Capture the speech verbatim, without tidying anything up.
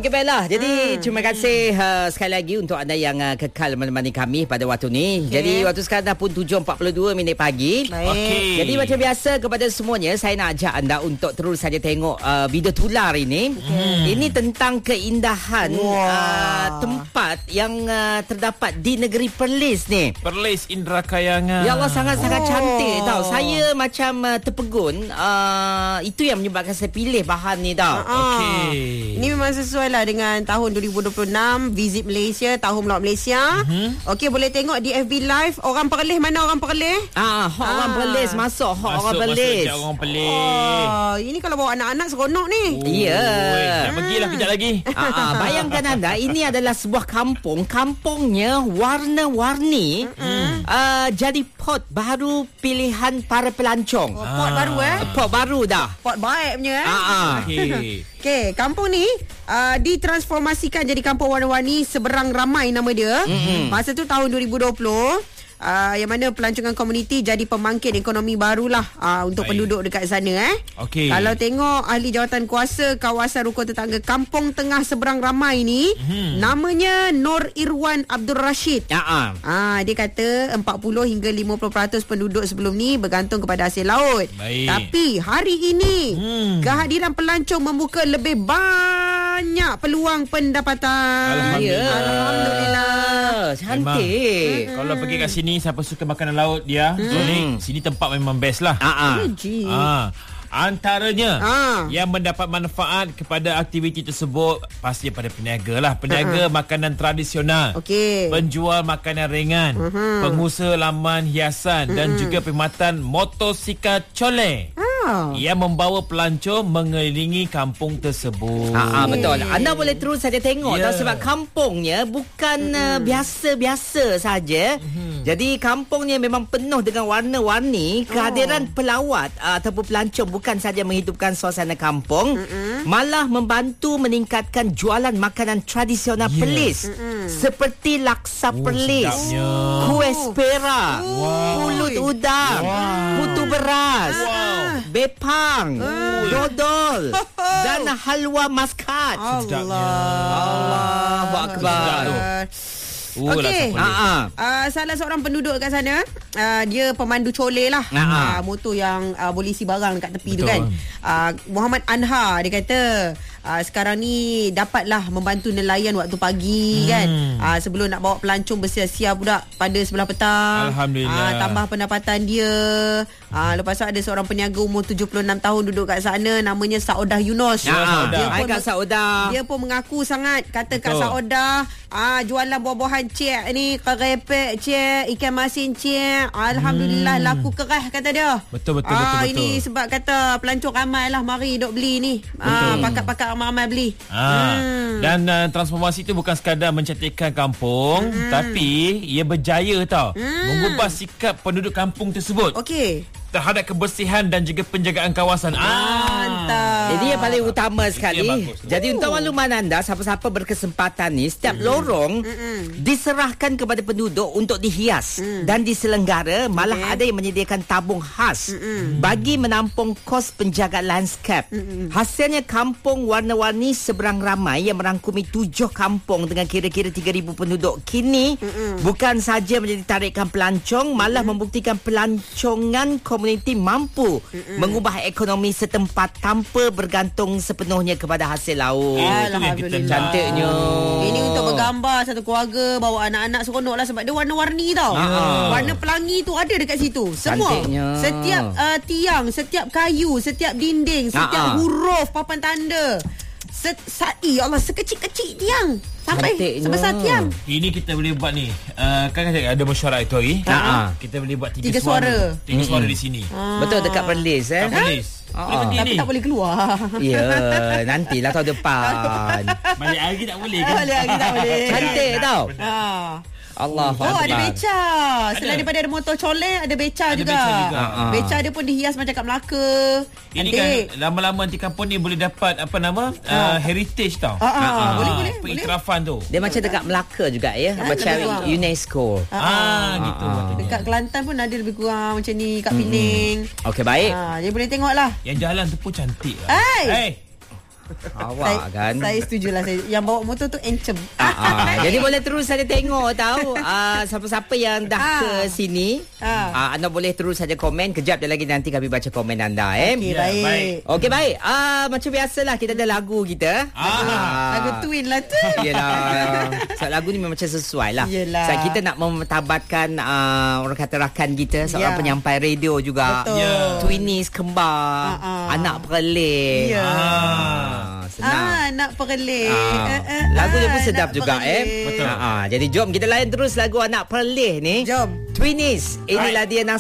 Okey baiklah. Jadi hmm. terima kasih uh, sekali lagi untuk anda yang uh, kekal menemani kami pada waktu ni. Okay. Jadi waktu sekarang dah pun tujuh empat puluh dua minit pagi. Baik. Okay. Jadi macam biasa kepada semuanya, saya nak ajak anda untuk terus saja tengok uh, video tular ini. Okay. Ini tentang keindahan wow. uh, tempat yang uh, terdapat di negeri Perlis ni. Perlis Indra Kayangan. Ya Allah, sangat-sangat oh. cantik tau. Saya macam uh, terpegun. Uh, itu yang menyebabkan saya pilih bahan ni tau. Uh-huh. Okey. Ini memang sesuai lah dengan tahun dua ribu dua puluh enam, Visit Malaysia, Tahun Melawat Malaysia. Uh-huh. Okey, boleh tengok di F B Live. Orang Perlis, mana orang Perlis? Ah, hot ah. orang Perlis masuk, hot masuk, orang Perlis. Masuk orang Perlis. Oh, ini kalau bawa anak-anak seronok ni. Ya. Yeah. Nak pergilah kejap lagi. Ah, ah, bayangkan anda, ini adalah sebuah kampung. Kampungnya warna-warni. Uh-huh. Uh, jadi pot baru pilihan para pelancong. Oh, pot ah. baru eh? Pot baru dah. Pot baik punya eh? Ah, ah. Okey. Okey, kampung ni uh, ditransformasikan jadi kampung warna-warni Seberang Ramai nama dia. Mm-hmm. Masa tu tahun dua ribu dua puluh. Uh, yang mana pelancongan komuniti jadi pembangkit ekonomi barulah uh, untuk Baik. penduduk dekat sana eh. Okey. Kalau tengok ahli jawatan kuasa kawasan rukun tetangga Kampung Tengah Seberang Ramai ni, hmm. namanya Nur Irwan Abdul Rashid. Ya ah. Ah, dia kata empat puluh hingga lima puluh peratus penduduk sebelum ni bergantung kepada hasil laut. Baik. Tapi hari ini hmm. kehadiran pelancong membuka lebih banyak peluang pendapatan. Alhamdulillah. Alhamdulillah. Cantik. Hmm. Kalau pergi kat sini, siapa suka makanan laut dia, hmm. so ni sini tempat memang best lah. Ah, ah. Ah. Antaranya ah. yang mendapat manfaat kepada aktiviti tersebut pasti pada peniaga lah. Peniaga uh-huh. makanan tradisional, okay. penjual makanan ringan, uh-huh. pengusaha laman hiasan uh-huh. dan juga perkhidmatan motosikal colek. Oh. Ia membawa pelancong mengelilingi kampung tersebut. Ah, ah, betul. Anda boleh terus saja tengok yeah. sebab kampungnya bukan mm. uh, biasa-biasa saja. Mm-hmm. Jadi kampungnya memang penuh dengan warna-warni. Kehadiran oh. pelawat uh, ataupun pelancong bukan saja menghidupkan suasana kampung, mm-hmm. malah membantu meningkatkan jualan makanan tradisional yeah. Perlis. Mm-hmm. Seperti laksa oh, Perlis, sedapnya. Kuih pera, wow. pulut udang, wow. putu beras, wow. bepang, uh. dodol dan halwa maskat. Allah. Allahu akbar. Okey. Uh, salah seorang penduduk kat sana, uh, dia pemandu colek lah. Uh, motor yang uh, boleh isi barang dekat tepi. Betul. Tu kan. Uh, Muhammad Anha dia kata Uh, sekarang ni dapatlah membantu nelayan waktu pagi hmm. kan. Uh, sebelum nak bawa pelancong bersiap-siap pula pada sebelah petang. Alhamdulillah. Uh, tambah pendapatan dia. Uh, lepas tu ada seorang peniaga umur tujuh puluh enam tahun duduk kat sana, namanya Saodah Yunus. Ya, dia, pun, Kak Saodah. dia pun mengaku sangat. Kata Betul. Kak Saodah, uh, jualan buah-buahan cek ni, kerepek cek, ikan masin cek. Alhamdulillah hmm. laku keras kata dia. Betul betul uh, betul. Ini betul. sebab kata pelancong ramai lah mari duk beli ni. Uh, pakat-pakat ramai-ramai beli. Ha. Hmm. Dan uh, transformasi itu bukan sekadar mencantikkan kampung, hmm. tapi ia berjaya tau hmm. mengubah sikap penduduk kampung tersebut. Okey. Terhadap kebersihan dan juga penjagaan kawasan. Mantap. Jadi yang paling utama sekali. Jadi untuk makluman anda, siapa-siapa berkesempatan ni, setiap mm-hmm. lorong mm-hmm. diserahkan kepada penduduk untuk dihias mm. dan diselenggara. Malah okay. ada yang menyediakan tabung khas mm-hmm. bagi menampung kos penjagaan landscape. Mm-hmm. Hasilnya kampung warna-warni Seberang Ramai yang merangkumi tujuh kampung dengan kira-kira tiga ribu penduduk kini mm-hmm. bukan saja menjadi tarikan pelancong, malah mm-hmm. membuktikan pelancongan komuniti mampu Mm-mm. mengubah ekonomi setempat tanpa bergantung sepenuhnya kepada hasil laut. Alhamdulillah. Cantiknya. Ini untuk bergambar satu keluarga, bawa anak-anak seronok lah sebab dia warna-warni tau. Ah. Warna pelangi tu ada dekat situ. Semua. Cantiknya. Setiap uh, tiang, setiap kayu, setiap dinding, setiap Ah-ah. huruf papan tanda. Set, sa- ya Allah, sekecil-kecil tiang sampai Cantiknya. sebesar tiang. Ini kita boleh buat ni. Uh, kan ada mesyuarat itu hari. Ha. Kita boleh buat tiga, tiga suara. suara. Tiga Mm-mm. suara di sini. Ah. Betul, dekat Perlis eh. Dekat Perlis. Ha? Tapi tak boleh keluar. Ya, nantilah tahun depan. Balik hari tak boleh kan? Balik hari tak boleh. Cantik tau. Ha. Allah. Oh, ada beca. Selain daripada ada motor colek, ada beca ada juga. Beca, juga. Uh-huh. Beca dia pun dihias macam kat Melaka. Ini Cantik. kan lama-lama nanti kampung ni boleh dapat apa nama? Uh. Uh, heritage tau. Uh, uh, uh, boleh boleh. Pengiktirafan tu. Dia macam dekat Melaka juga ya. Ha, macam UNESCO. Uh, ah, uh, gitu. Uh, dekat Kelantan pun ada lebih kurang macam ni, kat Pening. Okey, baik. Ha, jadi boleh tengok lah. Yang jalan tu pun cantik lah. Hey. Hey. Awak saya, kan. Saya setujulah saya. Yang bawa motor tu encem. Ah, ah. Jadi boleh terus saja tengok tahu uh, siapa-siapa yang dah ah. ke sini. Ah. Uh, anda boleh terus saja komen. Kejap je lagi nanti kami baca komen anda eh. Okey, baik. Ya, baik. Okey, baik. Uh, macam biasalah kita ada lagu kita. Ah. Uh, lagu Twin lah tu. Yelah. So, lagu ni memang macam sesuai lah. Yelah. So, kita nak memetabatkan uh, orang kata rakan kita, seorang yeah. penyampai radio juga. Betul. Yeah. Twinnies kembar, uh-uh. anak pereleh. Yeah. Ah, senang. Ah, nak pereleh. Ah. Uh, uh, lagu dia pun ah, sedap juga pereleh. eh. Betul. Ah, jadi jom kita layan terus lagu Anak Pereleh ni. Jom. Twinnies. Inilah dia Nas